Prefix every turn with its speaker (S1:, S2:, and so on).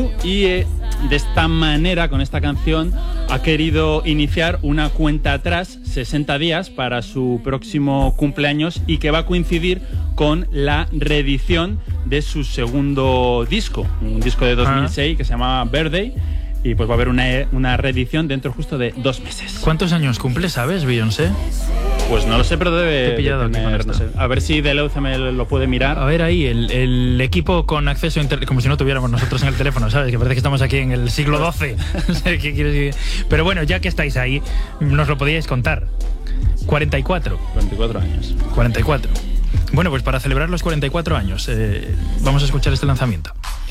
S1: You y de esta manera, con esta canción, ha querido iniciar una cuenta atrás, 60 días, para su próximo cumpleaños y que va a coincidir con la reedición de su segundo disco, un disco de 2006 que se llama Birthday. Y pues va a haber una reedición dentro justo de 2 meses.
S2: ¿Cuántos años cumple, sabes, Beyoncé?
S1: Pues no lo sé, pero debe
S2: pillado
S1: de tener, no sé. A ver si Deleuze me lo puede mirar.
S2: A ver ahí, el equipo con acceso a internet, como si no tuviéramos nosotros en el teléfono, ¿sabes? Que parece que estamos aquí en el siglo XII. No sé qué quieres decir. Pero bueno, ya que estáis ahí, nos lo podíais contar. 44.
S1: 44 años.
S2: 44. Bueno, pues para celebrar los 44 años, vamos a escuchar este lanzamiento.